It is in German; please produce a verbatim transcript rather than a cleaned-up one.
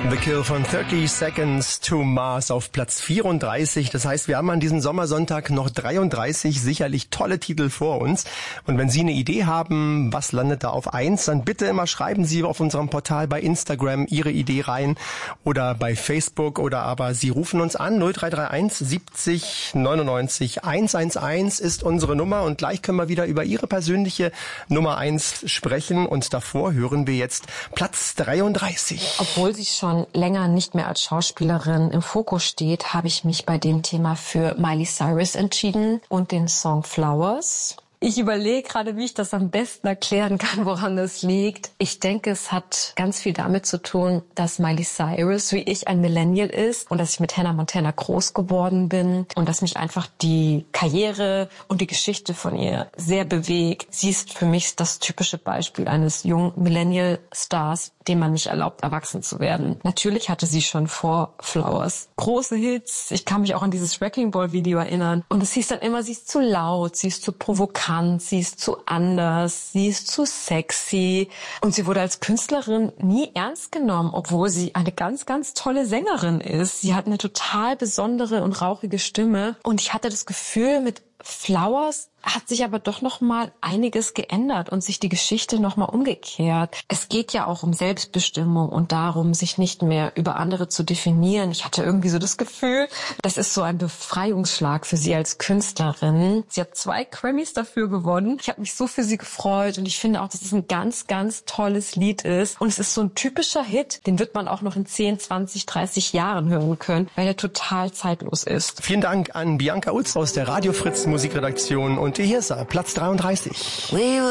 The Kill von thirty Seconds to Mars auf Platz vierunddreißig. Das heißt, wir haben an diesem Sommersonntag noch dreiunddreißig sicherlich tolle Titel vor uns. Und wenn Sie eine Idee haben, was landet da auf eins, dann bitte immer schreiben Sie auf unserem Portal bei Instagram Ihre Idee rein oder bei Facebook oder aber Sie rufen uns an. null drei drei eins siebzig neunundneunzig hundertelf ist unsere Nummer und gleich können wir wieder über Ihre persönliche Nummer eins sprechen. Und davor hören wir jetzt Platz dreiunddreißig. Obwohl sie schon länger nicht mehr als Schauspielerin im Fokus steht, habe ich mich bei dem Thema für Miley Cyrus entschieden und den Song Flowers. Ich überlege gerade, wie ich das am besten erklären kann, woran das liegt. Ich denke, es hat ganz viel damit zu tun, dass Miley Cyrus wie ich ein Millennial ist und dass ich mit Hannah Montana groß geworden bin und dass mich einfach die Karriere und die Geschichte von ihr sehr bewegt. Sie ist für mich das typische Beispiel eines jungen Millennial-Stars, dem man nicht erlaubt, erwachsen zu werden. Natürlich hatte sie schon vor Flowers große Hits. Ich kann mich auch an dieses Wrecking Ball Video erinnern. Und es hieß dann immer, sie ist zu laut, sie ist zu provokant, sie ist zu anders, sie ist zu sexy. Und sie wurde als Künstlerin nie ernst genommen, obwohl sie eine ganz, ganz tolle Sängerin ist. Sie hat eine total besondere und rauchige Stimme. Und ich hatte das Gefühl, mit Flowers hat sich aber doch noch mal einiges geändert und sich die Geschichte noch mal umgekehrt. Es geht ja auch um Selbstbestimmung und darum, sich nicht mehr über andere zu definieren. Ich hatte irgendwie so das Gefühl, das ist so ein Befreiungsschlag für sie als Künstlerin. Sie hat zwei Grammys dafür gewonnen. Ich habe mich so für sie gefreut und ich finde auch, dass es ein ganz, ganz tolles Lied ist. Und es ist so ein typischer Hit, den wird man auch noch in zehn, zwanzig, dreißig Jahren hören können, weil er total zeitlos ist. Vielen Dank an Bianca Utz aus der Radio Fritz Musikredaktion und hier ist er, Platz dreiunddreißig.